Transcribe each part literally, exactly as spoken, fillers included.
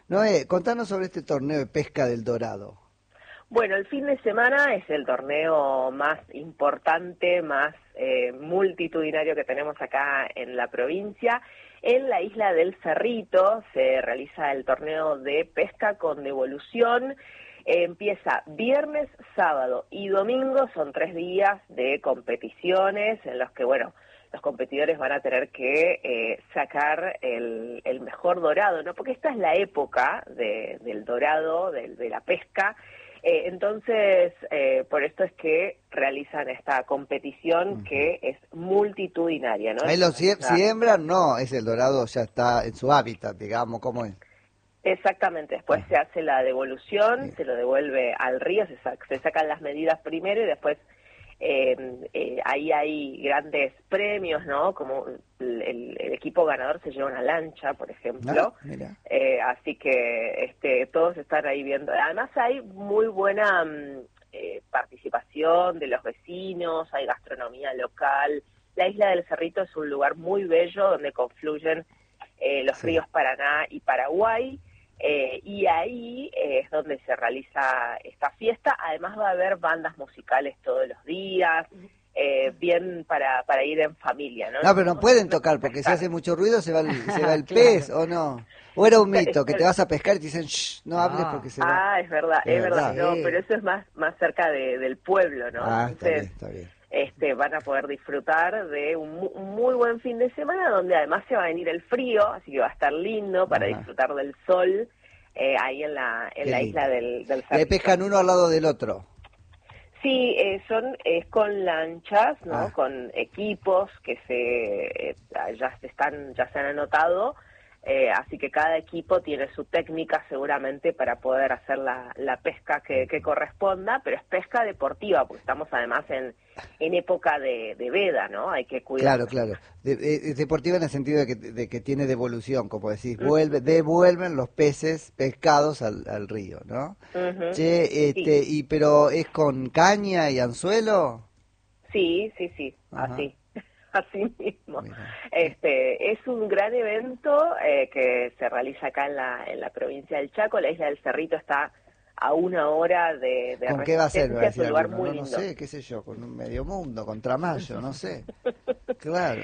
Noé, contanos sobre este torneo de pesca del Dorado. Bueno, el fin de semana es el torneo más importante, más eh, multitudinario que tenemos acá en la provincia. En la isla del Cerrito se realiza el torneo de pesca con devolución. Eh, empieza viernes, sábado y domingo, son tres días de competiciones en los que, bueno, los competidores van a tener que eh, sacar el, el mejor dorado, ¿no? Porque esta es la época de, del dorado, de, de la pesca. Eh, entonces, eh, por esto es que realizan esta competición uh-huh. que es multitudinaria, ¿no? Ahí lo sie- siembran, no, es el dorado, ya está en su hábitat, digamos, ¿cómo es? Exactamente, después uh-huh. se hace la devolución, sí. se lo devuelve al río, se, sac- se sacan las medidas primero y después eh, eh, ahí hay grandes premios, ¿no? Como el, el, el equipo ganador se lleva una lancha, por ejemplo. Ah, mira. Eh, así que este, todos están ahí viendo. Además hay muy buena eh, participación de los vecinos, hay gastronomía local. La isla del Cerrito es un lugar muy bello donde confluyen eh, los sí. ríos Paraná y Paraguay. Eh, y ahí eh, es donde se realiza esta fiesta. Además va a haber bandas musicales todos los días, eh, bien para, para ir en familia, ¿no? No, pero no pueden tocar, porque si hace mucho ruido se va el, se va el claro. pez, ¿o no? O era un mito, que te vas a pescar y te dicen, shh, no hables porque se va. Ah, es verdad, es, es verdad, verdad. No, sí. pero eso es más, más cerca de, del pueblo, ¿no? Ah, Entonces, está bien, está bien. Este, van a poder disfrutar de un, un muy buen fin de semana, donde además se va a venir el frío, así que va a estar lindo para Ajá. disfrutar del sol. Eh, ahí en la en la isla del, del Cerrito. ¿Le pescan uno al lado del otro? Sí, eh, son es con lanchas, ¿no? Ah. Con equipos que se eh, ya se están ya se han anotado, eh, así que cada equipo tiene su técnica seguramente para poder hacer la, la pesca que, que corresponda, pero es pesca deportiva, porque estamos además en en época de, de veda, ¿no? Hay que cuidar. Claro, claro. De, de, deportiva en el sentido de que, de que tiene devolución, como decís, vuelve, devuelven los peces pescados al, al río, ¿no? Uh-huh. Che, este, sí. y pero ¿es con caña y anzuelo? Sí, sí, sí, Ajá. así, así mismo. Mira. Este, es un gran evento eh, que se realiza acá en la en la provincia del Chaco. La isla del Cerrito está a una hora de, de ¿Con qué va a ser? Va a decir es un lugar alguno, muy no, lindo. no sé, qué sé yo, con un medio mundo, con Tramayo, no sé. Claro.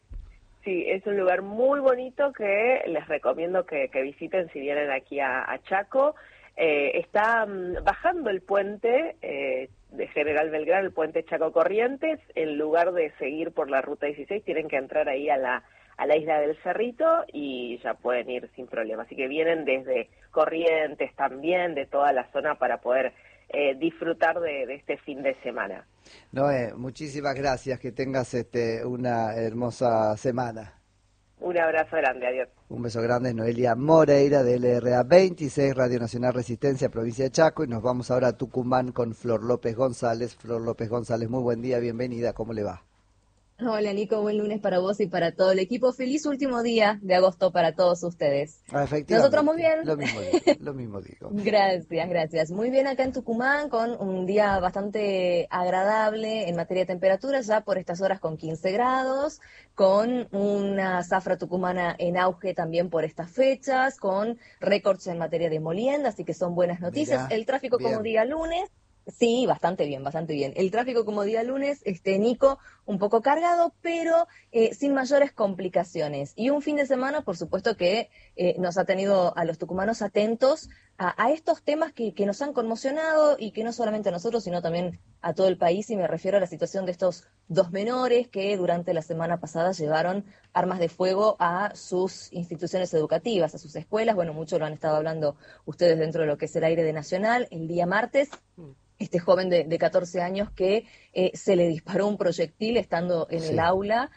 Sí, es un lugar muy bonito que les recomiendo que, que visiten si vienen aquí a, a Chaco. Eh, está um, bajando el puente eh, de General Belgrano, el puente Chaco Corrientes. En lugar de seguir por la ruta dieciséis, tienen que entrar ahí a la a la isla del Cerrito y ya pueden ir sin problema. Así que vienen desde Corrientes también, de toda la zona para poder eh, disfrutar de, de este fin de semana. Noé, muchísimas gracias, que tengas este una hermosa semana. Un abrazo grande, adiós. Un beso grande, Noelia Moreira de L R A veintiséis, Radio Nacional Resistencia, provincia de Chaco, y nos vamos ahora a Tucumán con Flor López González. Flor López González, muy buen día, bienvenida, ¿cómo le va? Hola Nico, buen lunes para vos y para todo el equipo. Feliz último día de agosto para todos ustedes. Ah, efectivamente. Nosotros muy bien. Lo mismo digo, lo mismo digo. Gracias, gracias. Muy bien acá en Tucumán con un día bastante agradable en materia de temperaturas, ya por estas horas con quince grados, con una zafra tucumana en auge también por estas fechas, con récords en materia de molienda, así que son buenas noticias. Mirá, el tráfico bien. como día lunes. Sí, bastante bien, bastante bien. El tráfico como día lunes, este Nico, un poco cargado, pero eh, sin mayores complicaciones. Y un fin de semana, por supuesto, que eh, nos ha tenido a los tucumanos atentos a, a estos temas que, que nos han conmocionado y que no solamente a nosotros, sino también a todo el país. Y me refiero a la situación de estos dos menores que durante la semana pasada llevaron armas de fuego a sus instituciones educativas, a sus escuelas. Bueno, mucho lo han estado hablando ustedes dentro de lo que es el aire de Nacional. El día martes, este joven de, de catorce años que eh, se le disparó un proyectil estando en sí. el aula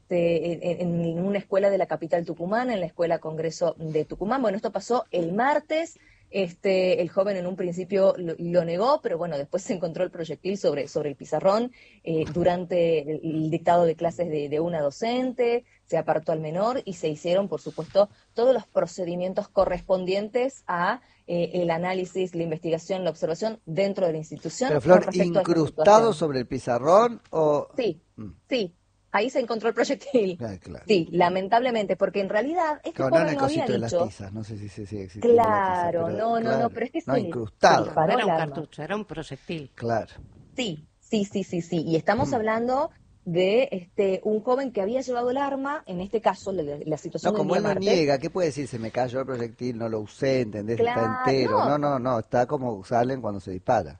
este, en, en una escuela de la capital tucumana, en la Escuela Congreso de Tucumán. Bueno, esto pasó el martes. Este, el joven en un principio lo, lo negó, pero bueno, después se encontró el proyectil sobre, sobre el pizarrón eh, durante el, el dictado de clases de, de una docente. Se apartó al menor y se hicieron, por supuesto, todos los procedimientos correspondientes a eh, el análisis, la investigación, la observación dentro de la institución. Pero Flor, ¿incrustado sobre el pizarrón o...? Sí, mm. sí. ahí se encontró el proyectil. Ah, claro. Sí, lamentablemente, porque en realidad este Claro, no joven en el no había cosito de las dicho... tizas, no sé si se sigue existiendo Claro, la tiza, pero, no, no, claro, no, pero es que no se, incrustado. se disparó No era un el arma. cartucho, era un proyectil. Claro. Sí, sí, sí, sí, sí. Y estamos Mm. hablando de este un joven que había llevado el arma, en este caso la, la- la situación No, del como día él no martes. niega, ¿qué puede decir? Se me cayó el proyectil, no lo usé, ¿entendés? Está Claro, entero. No, no, no, no, está como salen cuando se dispara.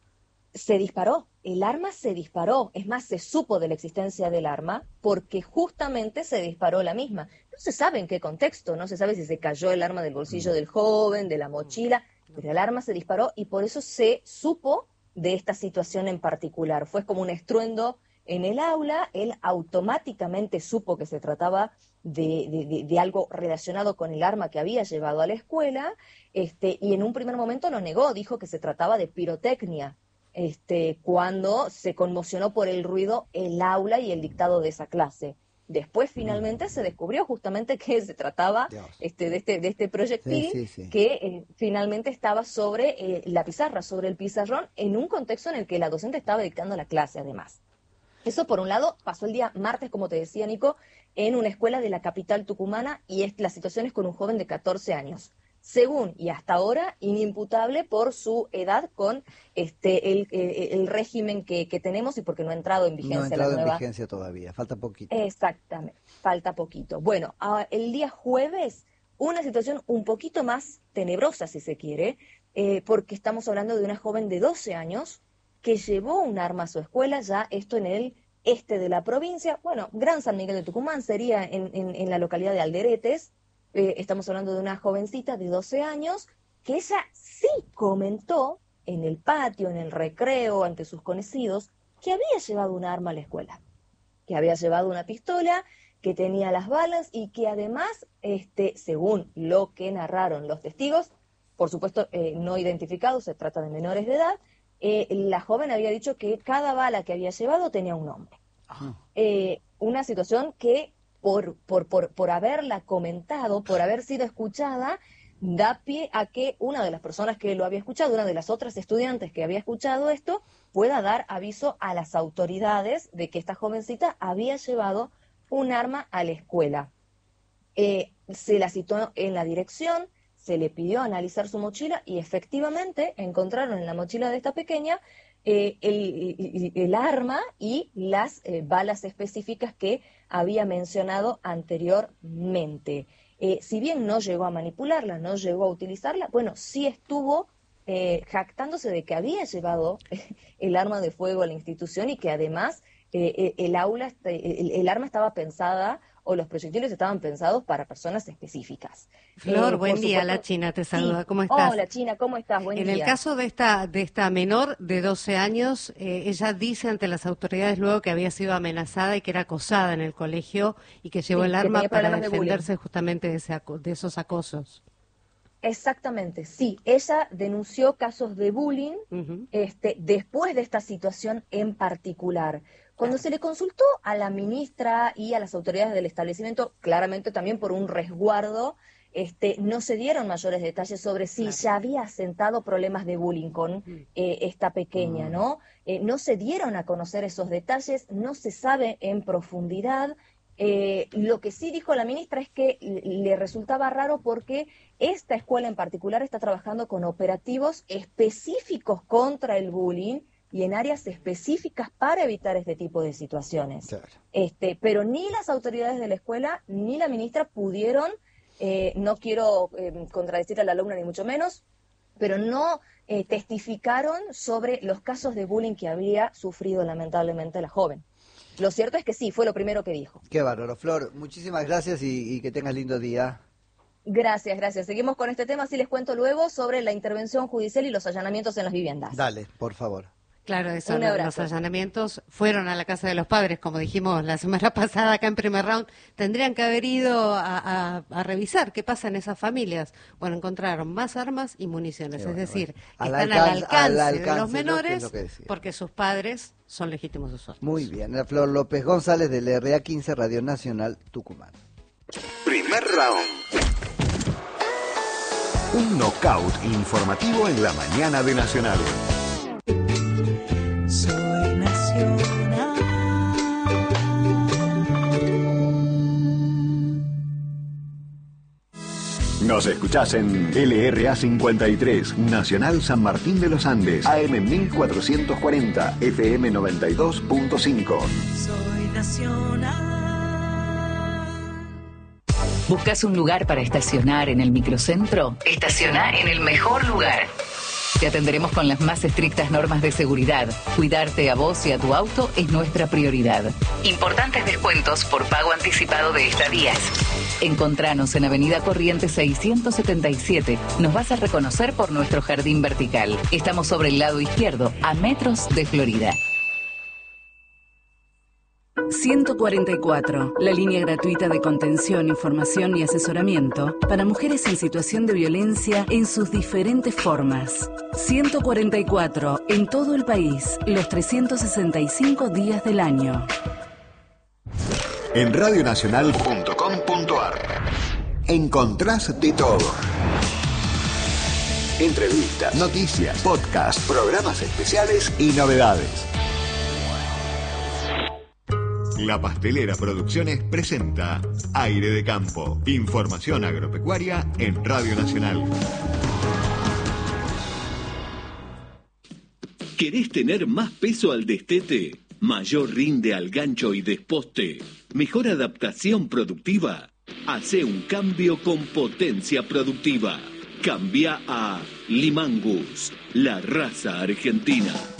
se disparó, el arma se disparó, es más, se supo de la existencia del arma porque justamente se disparó la misma. No se sabe en qué contexto, no se sabe si se cayó el arma del bolsillo del joven, de la mochila, pero el arma se disparó y por eso se supo de esta situación en particular. Fue como un estruendo en el aula, él automáticamente supo que se trataba de, de- de- de algo relacionado con el arma que había llevado a la escuela, este, y en un primer momento lo negó, dijo que se trataba de pirotecnia este, cuando se conmocionó por el ruido el aula y el dictado de esa clase. Después finalmente se descubrió justamente que se trataba Dios. este, de, este, de este proyectil Sí, sí, sí. que eh, finalmente estaba sobre eh, la pizarra, sobre el pizarrón, en un contexto en el que la docente estaba dictando la clase además. Eso por un lado pasó el día martes, como te decía Nico, en una escuela de la capital tucumana y es, la situación es con un joven de catorce años. Según y hasta ahora, inimputable por su edad con este el, eh, el régimen que, que tenemos y porque no ha entrado en No ha vigencia la entrado en nueva. vigencia todavía, falta poquito. Exactamente, falta poquito. Bueno, ah, el día jueves, una situación un poquito más tenebrosa, si se quiere, eh, porque estamos hablando de una joven de doce años que llevó un arma a su escuela, ya esto en el este de la provincia, bueno, Gran San Miguel de Tucumán sería en, en, en la localidad de Alderetes. Eh, estamos hablando de una jovencita de doce años que ella sí comentó en el patio, en el recreo, ante sus conocidos, que había llevado un arma a la escuela, que había llevado una pistola, que tenía las balas y que además, este, según lo que narraron los testigos, por supuesto eh, no identificados, se trata de menores de edad, eh, la joven había dicho que cada bala que había llevado tenía un nombre. Eh, una situación que por, por, por, por haberla comentado, por haber sido escuchada, da pie a que una de las personas que lo había escuchado, una de las otras estudiantes que había escuchado esto, pueda dar aviso a las autoridades de que esta jovencita había llevado un arma a la escuela. Eh, se la citó en la dirección, se le pidió analizar su mochila y efectivamente encontraron en la mochila de esta pequeña eh, el, el, el arma y las eh, balas específicas que había mencionado anteriormente. Eh, si bien no llegó a manipularla, no llegó a utilizarla, bueno, sí estuvo eh, jactándose de que había llevado el arma de fuego a la institución y que además eh, el aula, el, el arma estaba pensada o los proyectiles estaban pensados para personas específicas. Flor, Eh, buen por día, supuesto- la China te saluda, Sí. ¿cómo estás? Hola China, ¿cómo estás? Buen En día. el caso de esta de esta menor de doce años, eh, ella dice ante las autoridades luego que había sido amenazada y que era acosada en el colegio y que llevó Sí, el que arma tenía para problemas de bullying. defenderse justamente de, ese aco- de esos acosos. Exactamente, sí. Ella denunció casos de bullying Ujú. este, después de esta situación en particular. Cuando Claro. se le consultó a la ministra y a las autoridades del establecimiento, claramente también por un resguardo, este, no se dieron mayores detalles sobre si Claro. ya había asentado problemas de bullying con eh, esta pequeña, ¿no? Eh, no se dieron a conocer esos detalles, no se sabe en profundidad. Eh, lo que sí dijo la ministra es que le resultaba raro porque esta escuela en particular está trabajando con operativos específicos contra el bullying y en áreas específicas para evitar este tipo de situaciones. Claro. Este, pero ni las autoridades de la escuela ni la ministra pudieron, eh, no quiero eh, contradecir a la alumna ni mucho menos, pero no eh, testificaron sobre los casos de bullying que había sufrido lamentablemente la joven. Lo cierto es que sí, fue lo primero que dijo. Qué bárbaro, Flor. Muchísimas gracias y, y que tengas lindo día. Gracias, gracias. Seguimos con este tema, así les cuento luego sobre la intervención judicial y los allanamientos en las viviendas. Dale, por favor. Claro, eso, Un lo- abrazo. los allanamientos fueron a la casa de los padres, como dijimos la semana pasada acá en primer round. Tendrían que haber ido a, a- a revisar qué pasa en esas familias. Bueno, encontraron más armas y municiones, Qué es bueno, decir, bueno. Al están al alcance- alcance, al de alcance, los ¿no? Que es menores lo que decía. porque sus padres son legítimos usuarios. Muy bien. La Flor López González del R A quince Radio Nacional Tucumán. Primer round. Un knockout informativo en la mañana de Nacional. Soy nacional. escuchás en L R A cincuenta y tres, Nacional San Martín de los Andes, A M mil cuatrocientos cuarenta, F M noventa y dos punto cinco. Soy Nacional. ¿Buscas un lugar para estacionar en el microcentro? Estaciona en el mejor lugar. Te atenderemos con las más estrictas normas de seguridad. Cuidarte a vos y a tu auto es nuestra prioridad. Importantes descuentos por pago anticipado de estadías. Encontranos en Avenida Corrientes seiscientos setenta y siete. Nos vas a reconocer por nuestro jardín vertical. Estamos sobre el lado izquierdo, a metros de Florida. ciento cuarenta y cuatro, la línea gratuita de contención, información y asesoramiento para mujeres en situación de violencia en sus diferentes formas. ciento cuarenta y cuatro, en todo el país, los trescientos sesenta y cinco días del año. En radio nacional punto com punto a r encontrás de todo. Entrevistas, noticias, podcasts, programas especiales y novedades. La Pastelera Producciones presenta Aire de Campo. Información agropecuaria en Radio Nacional. ¿Querés tener más peso al destete? ¿Mayor rinde al gancho y desposte? ¿Mejor adaptación productiva? Hacé un cambio con potencia productiva. Cambia a Limangus, la raza argentina.